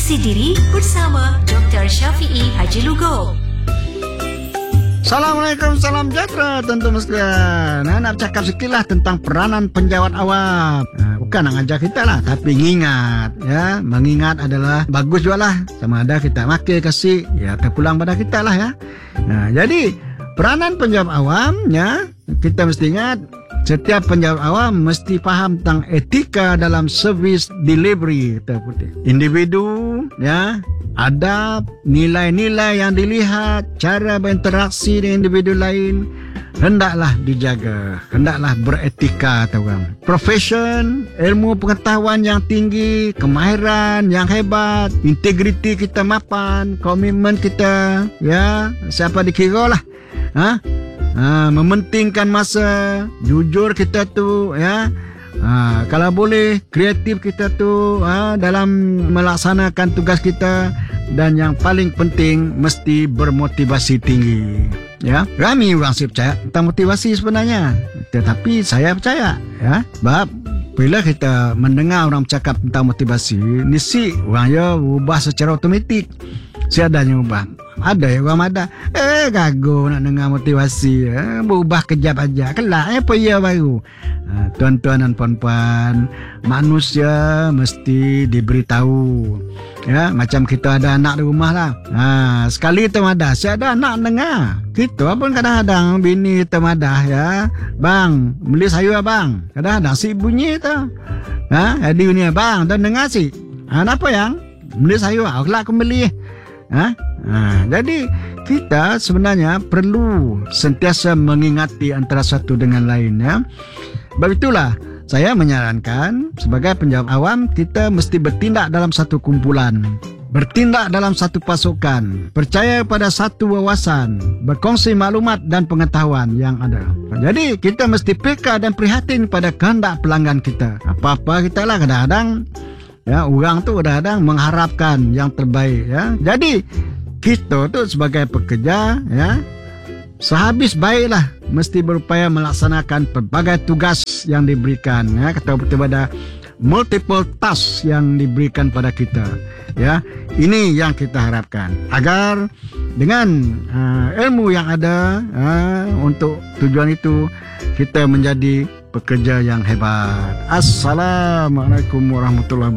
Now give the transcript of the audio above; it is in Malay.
Proteksi Diri bersama Dr. Syafiee Haji Lugong. Assalamualaikum, salam sejahtera tuan-tuan sekalian. Nak bercakap sikit lah tentang peranan penjawat awam. Bukan nak ngajar kita lah, tapi ngingat. Ya, mengingat adalah bagus juga lah. Sama ada kita makan kasih, ya terpulang pada kita lah ya. Jadi peranan penjawat awam, ya kita mesti ingat. Setiap penjawat awam mesti faham tentang etika dalam servis delivery. Individu, ya, adab, nilai-nilai yang dilihat, cara berinteraksi dengan individu lain hendaklah dijaga, hendaklah beretika, tahu. Profession, ilmu pengetahuan yang tinggi, kemahiran yang hebat, integriti kita mapan, komitmen kita, ya, siapa dikira lah, mementingkan masa, jujur kita tu, ya. Kalau boleh kreatif kita tu dalam melaksanakan tugas kita, dan yang paling penting mesti bermotivasi tinggi. Ya, ramai orang saya percaya tentang motivasi sebenarnya, tetapi saya percaya, ya, sebab bila kita mendengar orang bercakap tentang motivasi, nisi orang ya ubah secara automatik. Seadanya ubah. Ada ya orang ada gagu nak dengar motivasi, berubah kejap aja. Kelak apa ya baru. Tuan-tuan dan puan-puan, manusia mesti diberitahu. Ya, macam kita ada anak di rumah lah. Sekali temadah, siapa anak dengar. Kita pun kadang-kadang bini temadah, ya. Bang, beli sayur abang. Kadang-kadang si bunyi tu. Jadi ni bang, dan dengar si. Apa yang? Beli sayur, kelak aku beli. Jadi kita sebenarnya perlu sentiasa mengingati antara satu dengan lain, ya. Sebab itulah saya menyarankan sebagai penjawat awam kita mesti bertindak dalam satu kumpulan, bertindak dalam satu pasukan, percaya pada satu wawasan, berkongsi maklumat dan pengetahuan yang ada. Jadi kita mesti peka dan prihatin pada kehendak pelanggan kita. Apa-apa kita lah kadang-kadang, ya, orang tu kadang-kadang mengharapkan yang terbaik, ya. Jadi kita tu sebagai pekerja, ya, sehabis baiklah mesti berupaya melaksanakan pelbagai tugas yang diberikan, ya. Kita betul pada multiple task yang diberikan pada kita, ya. Ini yang kita harapkan agar dengan ilmu yang ada, untuk tujuan itu kita menjadi pekerja yang hebat. Assalamualaikum warahmatullahi wabarakatuh.